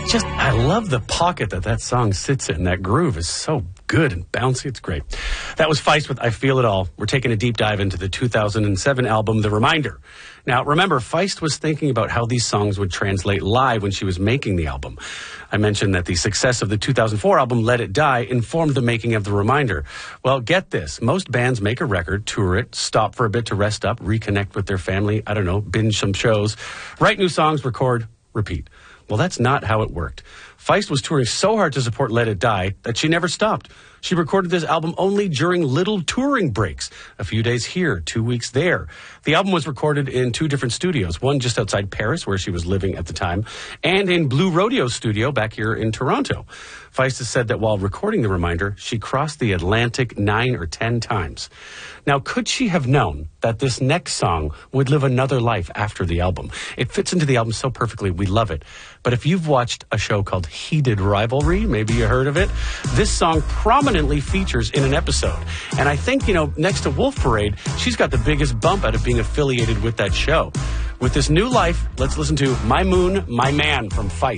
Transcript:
I love the pocket that song sits in. That groove is so good and bouncy. It's great. That was Feist with I Feel It All. We're taking a deep dive into the 2007 album, The Reminder. Now, remember, Feist was thinking about how these songs would translate live when she was making the album. I mentioned that the success of the 2004 album, Let It Die, informed the making of The Reminder. Well, get this. Most bands make a record, tour it, stop for a bit to rest up, reconnect with their family, I don't know, binge some shows, write new songs, record, repeat. Well, that's not how it worked. Feist was touring so hard to support Let It Die that she never stopped. She recorded this album only during little touring breaks. A few days here, 2 weeks there. The album was recorded in 2 different studios, one just outside Paris, where she was living at the time, and in Blue Rodeo Studio back here in Toronto. Feist has said that while recording The Reminder, she crossed the Atlantic 9 or 10 times. Now, could she have known that this next song would live another life after the album? It fits into the album so perfectly, we love it. But if you've watched a show called Heated Rivalry, maybe you heard of it, this song prominently features in an episode. And I think, next to Wolf Parade, she's got the biggest bump out of being affiliated with that show. With this new life, let's listen to My Moon, My Man from Feist.